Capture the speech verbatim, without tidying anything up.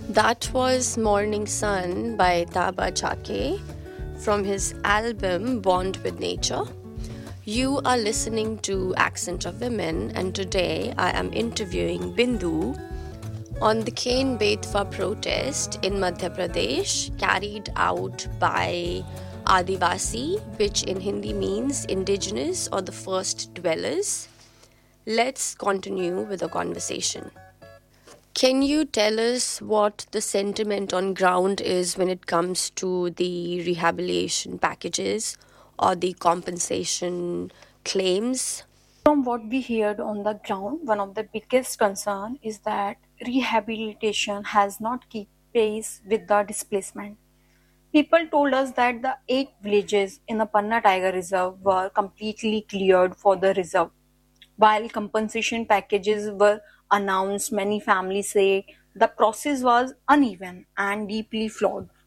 That was Morning Sun by Taba Chake from his album Bond with Nature. You are listening to Accent of Women, and today I am interviewing Bindu on the Ken Betwa protest in Madhya Pradesh carried out by Adivasi, which in Hindi means indigenous or the first dwellers. Let's continue with the conversation. Can you tell us what the sentiment on ground is when it comes to the rehabilitation packages or the compensation claims? From what we heard on the ground, one of the biggest concern is that rehabilitation has not kept pace with the displacement. People told us that the eight villages in the Panna Tiger Reserve were completely cleared for the reserve. While compensation packages were announced, many families say the process was uneven and deeply flawed.